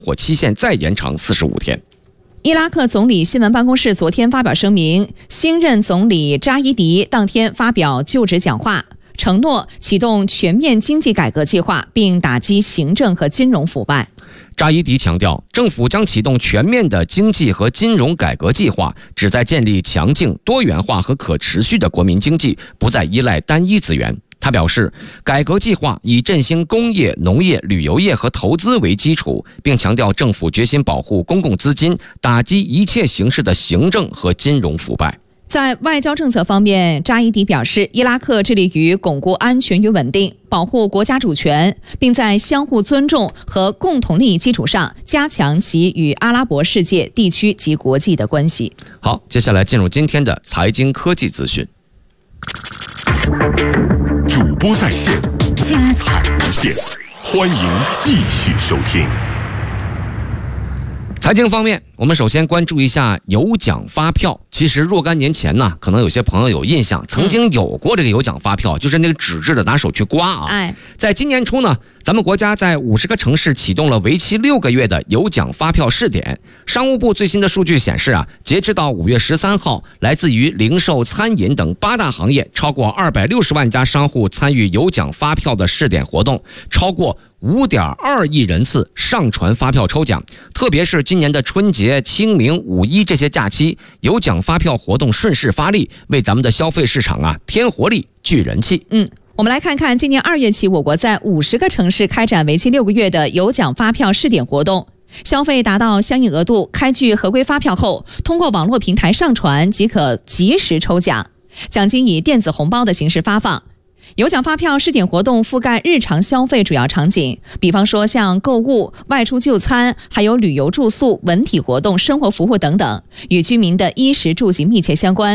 或期限再延长45天。 伊拉克总理新闻办公室昨天发表声明，新任总理扎伊迪当天发表就职讲话，承诺启动全面经济改革计划，并打击行政和金融腐败。 扎伊迪强调，政府将启动全面的经济和金融改革计划，旨在建立强劲、多元化和可持续的国民经济，不再依赖单一资源。他表示，改革计划以振兴工业、农业、旅游业和投资为基础，并强调政府决心保护公共资金，打击一切形式的行政和金融腐败。 在外交政策方面，扎伊迪表示，伊拉克致力于巩固安全与稳定，保护国家主权，并在相互尊重和共同利益基础上加强其与阿拉伯世界、地区及国际的关系。 好，接下来进入今天的财经科技资讯。 主播在线，精彩无限，欢迎继续收听。 财经方面，我们首先关注一下有奖发票。其实若干年前呢，可能有些朋友有印象，曾经有过这个有奖发票，就是那个纸质的，拿手去刮啊。在今年初呢，咱们国家在50个城市启动了为期6个月的有奖发票试点。商务部最新的数据显示啊，截至到5月13号，来自于零售、餐饮等8大行业超过260万家商户参与有奖发票的试点活动，超过5.2亿人次上传发票抽奖。特别是今年的春节、清明、五一这些假期，有奖发票活动顺势发力，为咱们的消费市场添活力、聚人气。 我们来看看，今年2月起，我国在50个城市开展为期6个月的有奖发票试点活动。消费达到相应额度，开具合规发票后，通过网络平台上传即可及时抽奖，奖金以电子红包的形式发放。有奖发票试点活动覆盖日常消费主要场景，比方说像购物、外出就餐，还有旅游住宿、文体活动、生活服务等等，与居民的衣食住行密切相关。